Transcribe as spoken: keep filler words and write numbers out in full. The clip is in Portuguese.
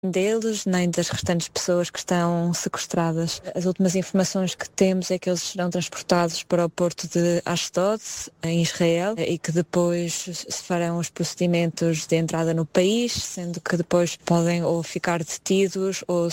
deles, nem das restantes pessoas que estão sequestradas. As últimas informações que temos é que eles serão transportados para o porto de Ashdod, em Israel, e que depois se farão os procedimentos de entrada no país, sendo que depois podem ou ficar detidos ou